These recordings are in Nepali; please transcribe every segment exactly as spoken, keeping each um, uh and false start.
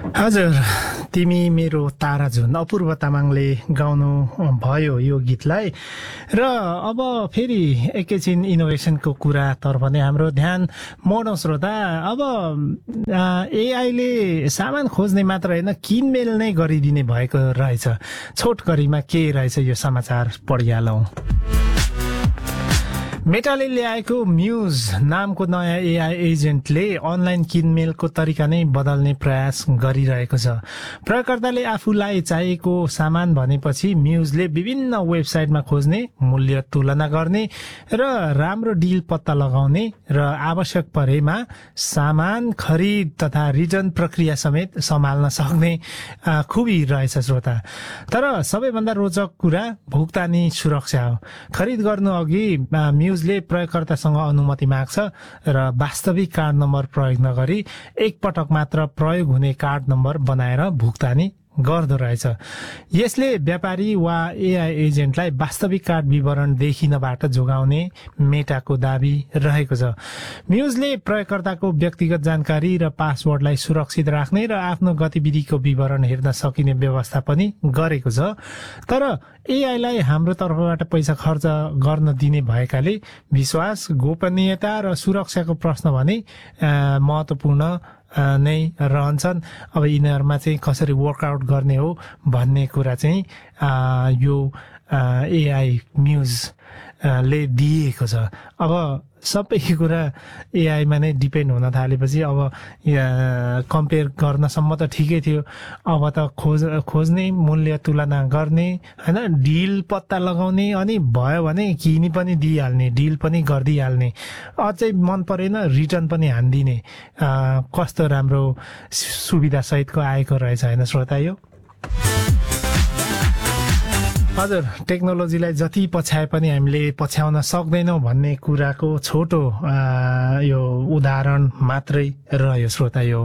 हजुर, तिमी मेरो तारा जुन अपूर्व तामाङले गाउनु भयो यो गीतलाई। र अब फेरि एकैछिन इनोभेसनको कुरातर्फ नै हाम्रो ध्यान मोडौँ श्रोता। अब एआईले सामान खोज्ने मात्र होइन, किनमेल नै गरिदिने भएको रहेछ। छोटकरीमा के रहेछ यो समाचार पढिहालौँ। मेटाले ल्याएको म्युज नामको नयाँ एआई एजेन्टले अनलाइन किनमेलको तरिका नै बदल्ने प्रयास गरिरहेको छ। प्रयोगकर्ताले आफूलाई चाहिएको सामान भनेपछि म्युजले विभिन्न वेबसाइटमा खोज्ने, मूल्य तुलना गर्ने र राम्रो डिल पत्ता लगाउने र आवश्यक परेमा सामान खरिद तथा रिटर्न प्रक्रिया समेत सम्हाल्न सक्ने खुबी रहेछ श्रोता। तर सबैभन्दा रोचक कुरा भुक्तानी सुरक्षा हो। खरिद गर्नु अघि म्युजले प्रयोगकर्तासँग अनुमति माग्छ र वास्तविक कार्ड नम्बर प्रयोग नगरी एक पटक मात्र प्रयोग हुने कार्ड नम्बर बनाएर भुक्तानी गर्दो रहेछ। यसले व्यापारी वा एआई एजेन्टलाई वास्तविक कार्ड विवरण देखिनबाट जोगाउने मेटाको दाबी रहेको छ। म्युजले प्रयोगकर्ताको व्यक्तिगत जानकारी र पासवर्डलाई सुरक्षित राख्ने र आफ्नो गतिविधिको विवरण हेर्न सकिने व्यवस्था पनि गरेको छ। तर एआईलाई हाम्रो तर्फबाट पैसा खर्च गर्न दिने भएकाले विश्वास, गोपनीयता र सुरक्षाको प्रश्न भने महत्त्वपूर्ण नै रहन्छन्। अब यिनीहरूमा चाहिँ कसरी वर्कआउट गर्ने हो भन्ने कुरा चाहिँ यो एआई म्युज ले दिएको छ। अब सबै कुरा एआईमा नै डिपेन्ड हुन थालेपछि अब कम्पेयर गर्नसम्म त ठिकै थियो। अब त खोज खोज्ने, मूल्य तुलना गर्ने, होइन, डिल पत्ता लगाउने, अनि भयो भने किनी पनि दिइहाल्ने, डिल पनि गरिदिइहाल्ने, अझै मन परेन रिटर्न पनि हानिदिने। कस्तो राम्रो सुविधा सहितको आएको रहेछ होइन श्रोता यो। हजुर, टेक्नोलोजीलाई जति पछ्याए पनि हामीले पछ्याउन सक्दैनौँ भन्ने कुराको छोटो यो उदाहरण मात्रै रह्यो श्रोता यो।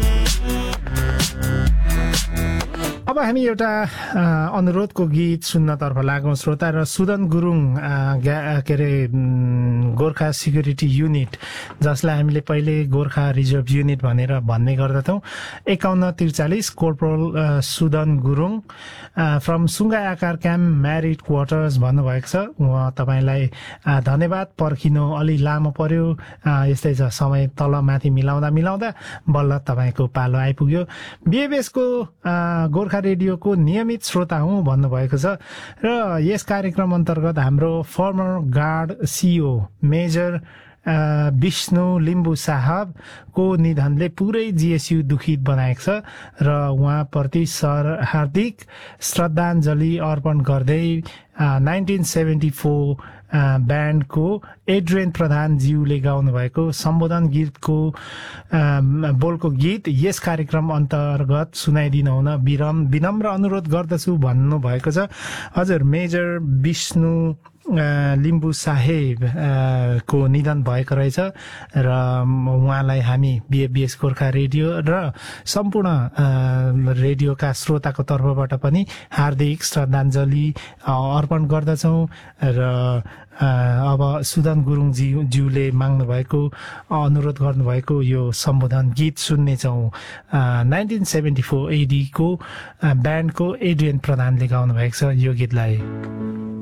अब हामी एउटा अनुरोधको गीत सुन्नतर्फ लागौँ श्रोता। र सुदन गुरुङ के अरे गोर्खा सिक्युरिटी युनिट, जसलाई हामीले पहिले गोर्खा रिजर्भ युनिट भनेर भन्ने गर्दथौँ, एकाउन्न त्रिचालिस कोर्पोरल सुदन गुरुङ फ्रम सुङ्गाई आकार क्याम्प म्यारिड क्वार्टर्स भन्नुभएको छ। उहाँ तपाईँलाई धन्यवाद। पर्खिनु अलि लामो पर्यो, यस्तै छ, समय तल माथि मिलाउँदा मिलाउँदा बल्ल तपाईँको पालो आइपुग्यो। बिएबीएसको गोर्खा रेडियोको नियमित श्रोता हुँ भन्नुभएको छ। र यस कार्यक्रम अन्तर्गत हाम्रो former guard CO major Vishnu Limbu साहबको निधनले पुरै जिएसयु दुखित बनाएको छ र उहाँप्रति सर हार्दिक श्रद्धाञ्जली अर्पण गर्दै नाइन्टिन सेभेन्टी फोर ब्यान्डको एड्रियन प्रधानज्यूले गाउनुभएको सम्बोधन गीतको बोलको गीत यस कार्यक्रम अन्तर्गत सुनाइदिनु हुन विरम विनम्र अनुरोध गर्दछु भन्नुभएको छ। हजुर, मेजर विष्णु लिम्बू साहेब को निधन भएको रहेछ र उहाँलाई हामी बिएबीएस गोर्खा रेडियो र सम्पूर्ण रेडियोका श्रोताको तर्फबाट पनि हार्दिक श्रद्धाञ्जली अर्पण गर्दछौँ। र अब सुदन गुरुङजी ज्यूले माग्नु भएको, अनुरोध गर्नुभएको यो सम्बोधन गीत सुन्नेछौँ। नाइन्टिन सेभेन्टी फोर एडीको ब्यान्डको एड्रियन प्रधानले गाउनु भएको छ यो गीतलाई।